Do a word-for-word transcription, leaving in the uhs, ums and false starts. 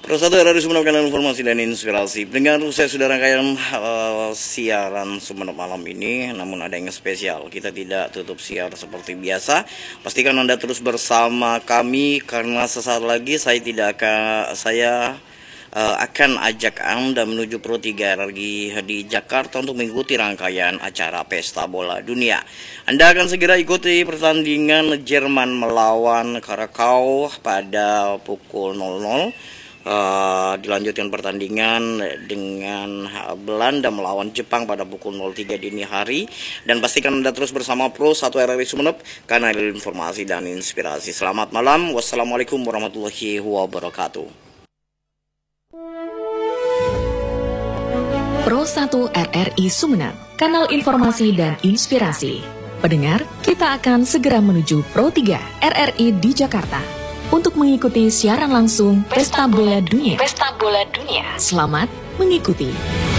Persatu R R I Sumeneb, kanal informasi dan inspirasi. Pendengar, saya sudah rangkaian uh, siaran Sumeneb malam ini, namun ada yang spesial. Kita tidak tutup siar seperti biasa. Pastikan Anda terus bersama kami karena sesaat lagi saya tidak akan saya uh, akan ajak Anda menuju Pro tiga R R I di Jakarta untuk mengikuti rangkaian acara Pesta Bola Dunia. Anda akan segera ikuti pertandingan Jerman melawan Karakau pada pukul nol nol. Uh, dilanjutkan pertandingan dengan Belanda melawan Jepang pada pukul nol tiga dini hari. Dan pastikan Anda terus bersama Pro satu R R I Sumeneb, kanal informasi dan inspirasi. Selamat malam, wassalamualaikum warahmatullahi wabarakatuh. Pro satu R R I Sumeneb, kanal informasi dan inspirasi. Pendengar, kita akan segera menuju Pro tiga R R I di Jakarta untuk mengikuti siaran langsung Pesta Bola Dunia. Pesta Bola Dunia. Selamat mengikuti.